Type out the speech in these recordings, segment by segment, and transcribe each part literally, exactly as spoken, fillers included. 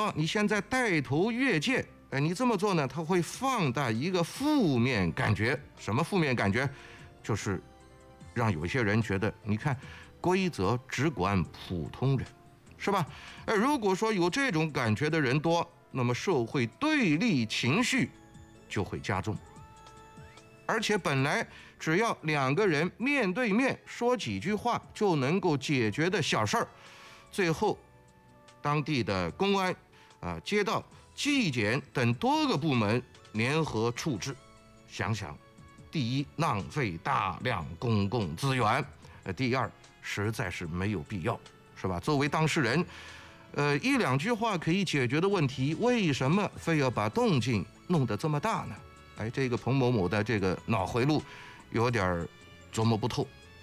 说你现在带头越界，哎，你这么做呢，它会放大一个负面感觉。什么负面感觉？就是让有些人觉得，你看，规则只管普通人，是吧？哎，如果说有这种感觉的人多，那么社会对立情绪就会加重。而且本来只要两个人面对面说几句话就能够解决的小事儿，最后当地的公安、啊街道、纪检等多个部门联合处置。想想，第一，浪费大量公共资源；呃，第二，实在是没有必要，是吧？作为当事人，呃，一两句话可以解决的问题，为什么非要把动静弄得这么大呢？哎，这个彭某某的这个脑回路有点琢磨不透。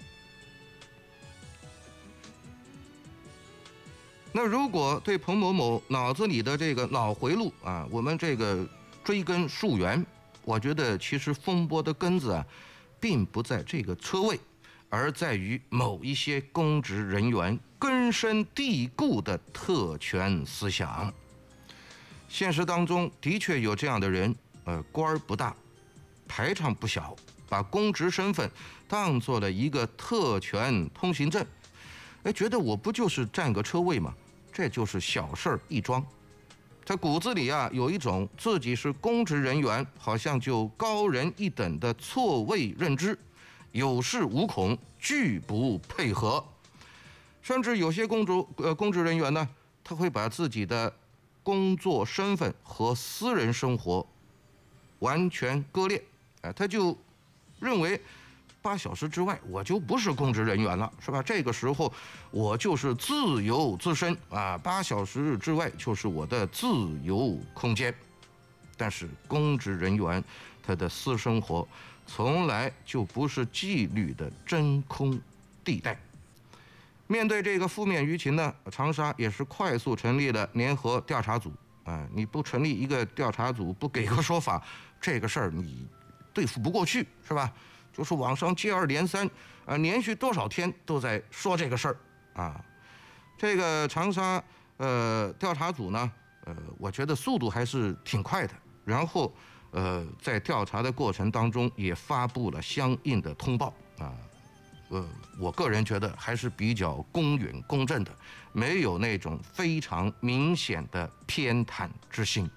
那如果对彭某某脑子里的这个脑回路啊，我们这个追根溯源，我觉得其实风波的根子啊，并不在这个车位，而在于某一些公职人员根深蒂固的特权思想。现实当中的确有这样的人，呃，官儿不大，排场不小，把公职身份当做了一个特权通行证，哎，觉得我不就是占个车位吗？这就是小事儿一桩。在骨子里啊，有一种自己是公职人员，好像就高人一等的错位认知，有恃无恐，拒不配合。甚至有些公职呃公职人员呢，他会把自己的工作身份和私人生活完全割裂，哎，他就认为八小时之外我就不是公职人员了，是吧？这个时候我就是自由自身啊，八小时之外就是我的自由空间。但是公职人员他的私生活从来就不是纪律的真空地带。面对这个负面舆情呢，长沙也是快速成立了联合调查组。啊，你不成立一个调查组，不给个说法，这个事儿你对付不过去，是吧？就是网上接二连三，啊，连续多少天都在说这个事儿啊。这个长沙呃调查组呢，呃，我觉得速度还是挺快的。然后呃，在调查的过程当中，也发布了相应的通报啊。呃，我个人觉得还是比较公允公正的，没有那种非常明显的偏袒之心。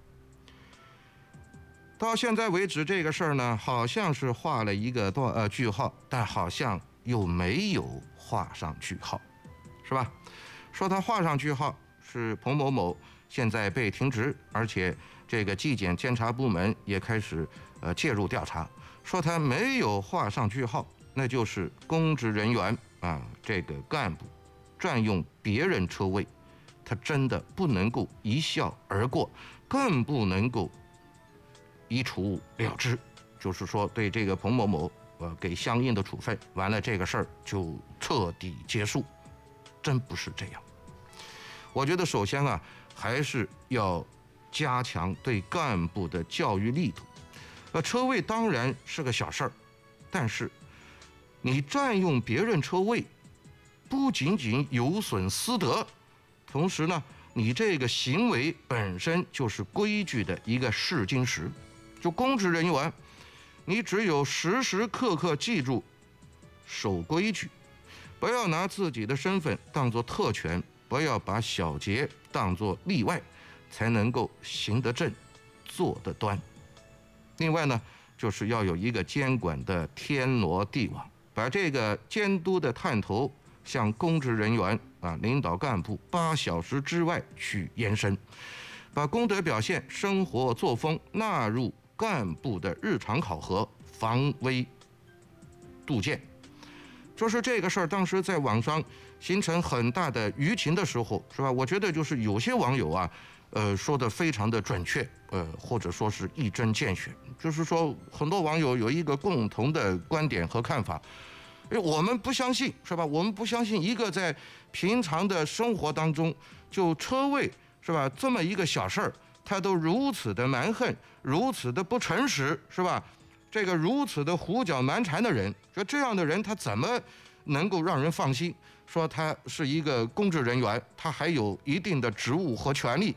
到现在为止，这个事儿呢，好像是画了一个多呃句号，但好像又没有画上句号，是吧？说他画上句号是彭某某现在被停职，而且这个纪检监察部门也开始呃介入调查。说他没有画上句号，那就是公职人员啊，这个干部占用别人车位，他真的不能够一笑而过，更不能够一除了之，就是说对这个彭某某呃给相应的处分，完了这个事儿就彻底结束，真不是这样。我觉得首先啊，还是要加强对干部的教育力度。呃，车位当然是个小事儿，但是你占用别人车位，不仅仅有损私德，同时呢，你这个行为本身就是规矩的一个试金石。就公职人员，你只有时时刻刻记住守规矩，不要拿自己的身份当作特权，不要把小节当作例外，才能够行得正，坐得端。另外呢，就是要有一个监管的天罗地网，把这个监督的探头向公职人员啊、领导干部八小时之外去延伸，把公德表现、生活作风纳入干部的日常考核，防微杜渐。就是这个事儿，当时在网上形成很大的舆情的时候，是吧？我觉得就是有些网友啊，呃，说的非常的准确，呃，或者说是一针见血。就是说，很多网友有一个共同的观点和看法，哎，我们不相信，是吧？我们不相信一个在平常的生活当中，就车位，是吧？这么一个小事儿，他都如此的蛮横，如此的不诚实，是吧？这个如此的胡搅蛮缠的人，说这样的人他怎么能够让人放心？说他是一个公职人员，他还有一定的职务和权利，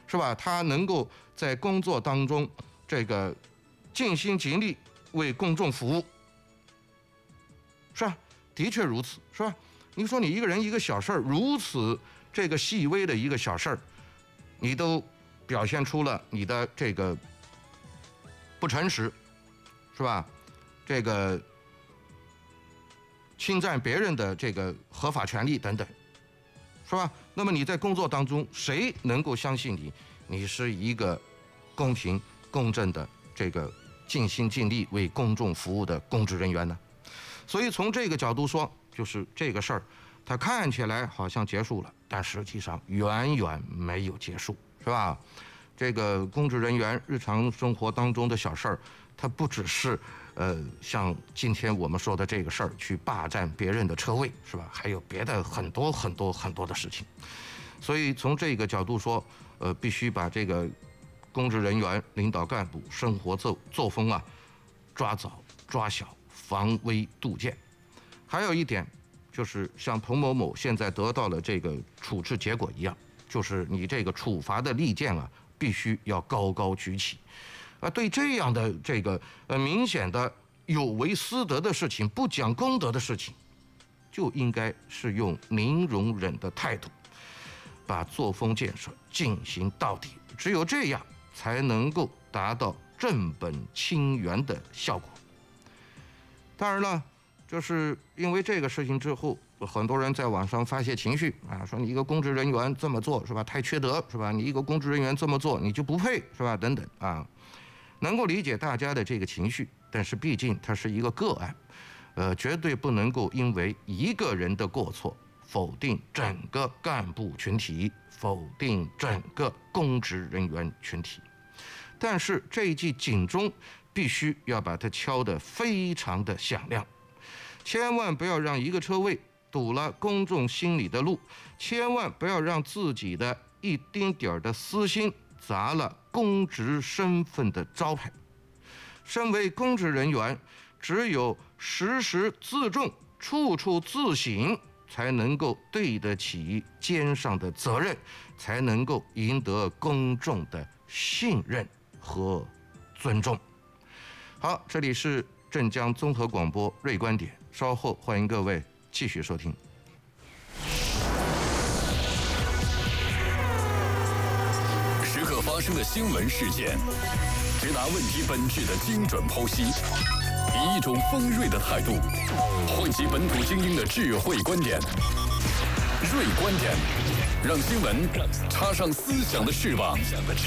是吧？他能够在工作当中这个尽心尽力为公众服务，是吧？的确如此，是吧？你说你一个人一个小事儿，如此这个细微的一个小事儿，你都表现出了你的这个不诚实，是吧？这个侵占别人的这个合法权利等等，是吧？那么你在工作当中，谁能够相信你？你是一个公平公正的这个尽心尽力为公众服务的公职人员呢？所以从这个角度说，就是这个事儿，它看起来好像结束了，但实际上远远没有结束，是吧？这个公职人员日常生活当中的小事儿，它不只是呃像今天我们说的这个事儿去霸占别人的车位，是吧？还有别的很多很多很多的事情。所以从这个角度说，呃，必须把这个公职人员、领导干部生活作作风啊，抓早抓小，防微杜渐。还有一点，就是像彭某某现在得到了这个处置结果一样，就是你这个处罚的利剑啊，必须要高高举起。啊，对这样的这个呃明显的有违私德的事情、不讲公德的事情，就应该是用零容忍的态度，把作风建设进行到底。只有这样，才能够达到正本清源的效果。当然了，就是因为这个事情之后，很多人在网上发泄情绪啊，说你一个公职人员这么做是吧，太缺德是吧？你一个公职人员这么做，你就不配是吧？等等啊，能够理解大家的这个情绪，但是毕竟它是一个个案，呃，绝对不能够因为一个人的过错否定整个干部群体，否定整个公职人员群体。但是这一记警钟必须要把它敲得非常的响亮，千万不要让一个车位堵了公众心里的路，千万不要让自己的一丁点儿的私心砸了公职身份的招牌。身为公职人员，只有时时自重，处处自省，才能够对得起肩上的责任，才能够赢得公众的信任和尊重。好，这里是镇江综合广播锐观点，稍后欢迎各位继续收听。 时刻发生的新闻事件，直达问题本质的精准剖析，以一种锋锐的态度，汇集本土精英的智慧观点。锐观点，让新闻插上思想的翅膀。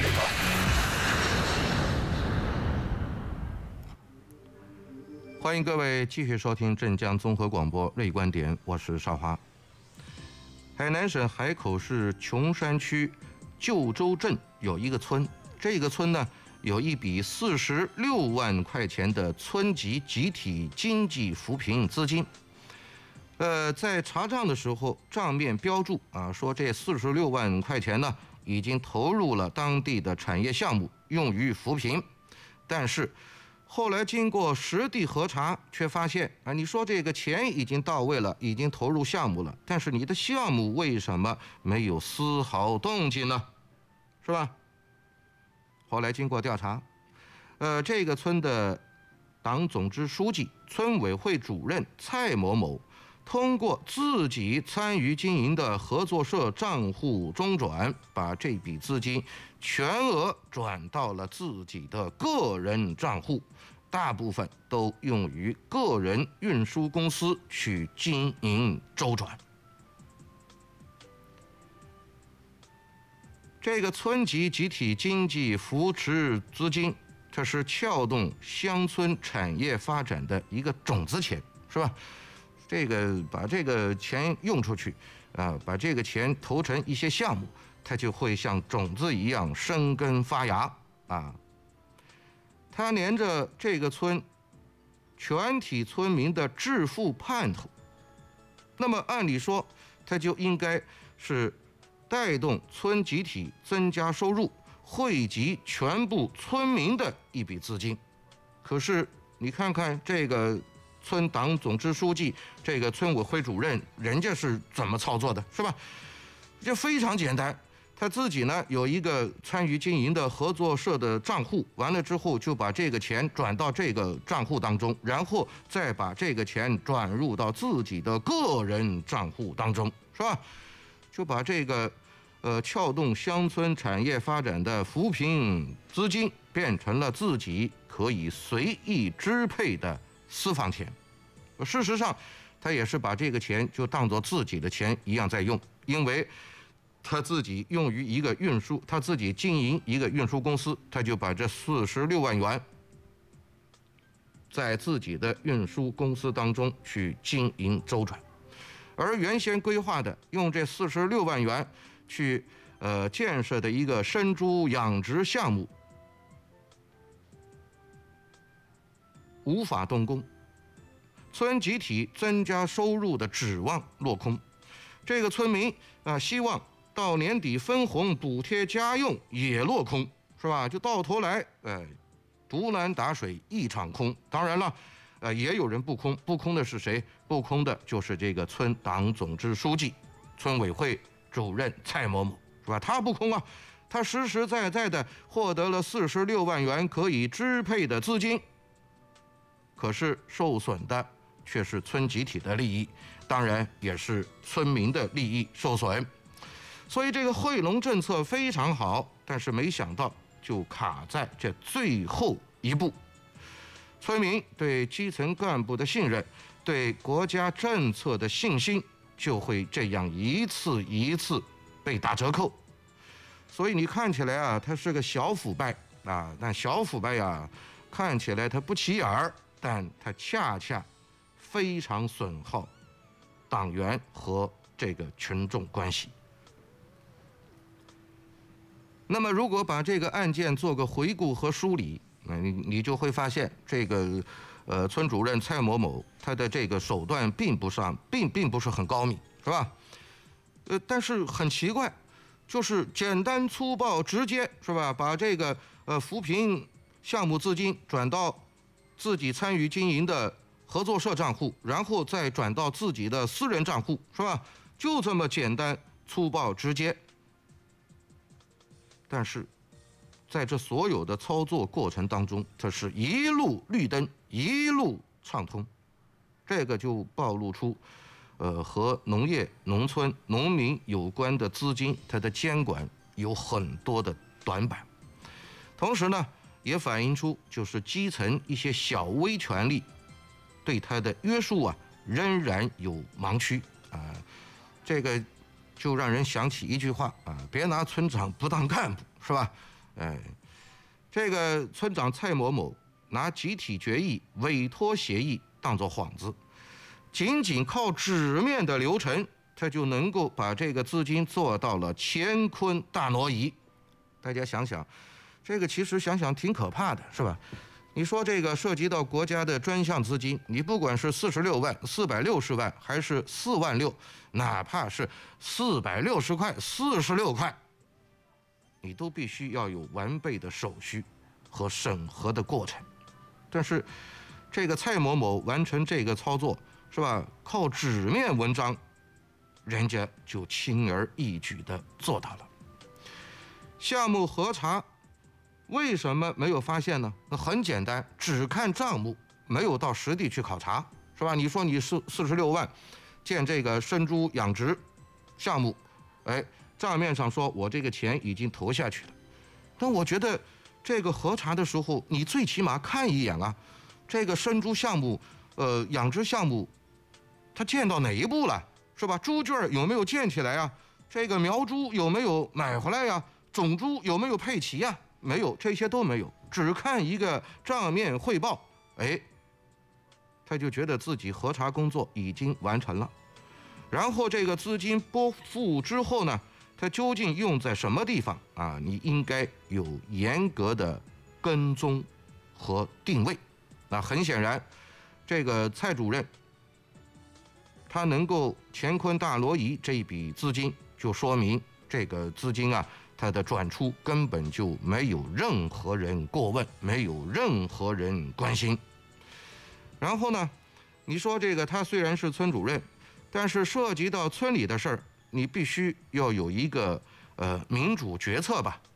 欢迎各位继续收听镇江综合广播锐观点，我是邵华。海南省海口市琼山区旧洲镇有一个村，这个村呢有一笔四十六万块钱的村级集体经济扶贫资金。呃，在查账的时候，账面标注啊，说这四十六万块钱呢已经投入了当地的产业项目，用于扶贫。但是后来经过实地核查，却发现啊，你说这个钱已经到位了，已经投入项目了，但是你的项目为什么没有丝毫动静呢？是吧？后来经过调查，呃，这个村的党总支书记、村委会主任蔡某某，通过自己参与经营的合作社账户中转，把这笔资金全额转到了自己的个人账户，大部分都用于个人运输公司去经营周转。这个村级集体经济扶持资金，这是撬动乡村产业发展的一个种子钱，是吧？这个把这个钱用出去，啊，把这个钱投成一些项目，它就会像种子一样生根发芽啊。它连着这个村全体村民的致富盼头，那么按理说，它就应该是带动村集体增加收入，惠及全部村民的一笔资金。可是你看看这个村党总支书记，这个村委会主任，人家是怎么操作的，是吧？这非常简单， 他自己呢有一个参与经营的合作社的账户，完了之后就把这个钱转到这个账户当中，然后再把这个钱转入到自己的个人账户当中，是吧？就把这个呃撬动乡村产业发展的扶贫资金变成了自己可以随意支配的私房钱。事实上，他也是把这个钱就当作自己的钱一样在用，因为他自己用于一个运输，他自己经营一个运输公司，他就把这四十六万元在自己的运输公司当中去经营周转，而原先规划的用这四十六万元去呃建设的一个生猪养殖项目无法动工，村集体增加收入的指望落空，这个村民啊、呃、希望到年底分红补贴家用也落空，是吧？就到头来，呃，竹篮打水一场空。当然了，呃，也有人不空，不空的是谁？不空的就是这个村党总支书记、村委会主任蔡某某，是吧？他不空啊，他实实在在的获得了四十六万元可以支配的资金，可是受损的却是村集体的利益，当然也是村民的利益受损。所以这个惠农政策非常好，但是没想到就卡在这最后一步。村民对基层干部的信任，对国家政策的信心，就会这样一次一次被打折扣。所以你看起来啊，它是个小腐败啊，但小腐败呀，看起来它不起眼儿，但它恰恰非常损耗党员和这个群众关系。那么，如果把这个案件做个回顾和梳理，那你你就会发现，这个呃村主任蔡某某他的这个手段并不上，并并不是很高明，是吧？呃，但是很奇怪，就是简单粗暴直接，是吧？把这个呃扶贫项目资金转到自己参与经营的合作社账户，然后再转到自己的私人账户，是吧？就这么简单粗暴直接。但是，在这所有的操作过程当中，它是一路绿灯，一路畅通，这个就暴露出，呃，和农业、农村、农民有关的资金，它的监管有很多的短板。同时呢，也反映出就是基层一些小微权力对它的约束啊，仍然有盲区啊、呃，这个。就让人想起一句话啊，别拿村长不当干部，是吧？哎，这个村长蔡某某拿集体决议、委托协议当作幌子，仅仅靠纸面的流程，他就能够把这个资金做到了乾坤大挪移。大家想想，这个其实想想挺可怕的，是吧？你说这个涉及到国家的专项资金，你不管是四十六万、四百六十万，还是四万六，哪怕是四百六十块、四十六块，你都必须要有完备的手续和审核的过程。但是，这个蔡某某完成这个操作，是吧？靠纸面文章，人家就轻而易举地做到了。项目核查。为什么没有发现呢？那很简单，只看账目，没有到实地去考察，是吧？你说你四四十六万建这个生猪养殖项目，哎，账面上说我这个钱已经投下去了，但我觉得这个核查的时候，你最起码看一眼啊，这个生猪项目，呃，养殖项目，它建到哪一步了，是吧？猪圈有没有建起来啊？这个苗猪有没有买回来呀？种猪有没有配齐呀？没有，这些都没有，只看一个账面汇报，哎，他就觉得自己核查工作已经完成了。然后这个资金拨付之后呢，它究竟用在什么地方啊？你应该有严格的跟踪和定位。那很显然，这个蔡主任他能够乾坤大挪移这一笔资金，就说明这个资金啊。它的转出根本就没有任何人过问，没有任何人关心。然后呢，你说这个他虽然是村主任，但是涉及到村里的事儿，你必须要有一个呃民主决策吧，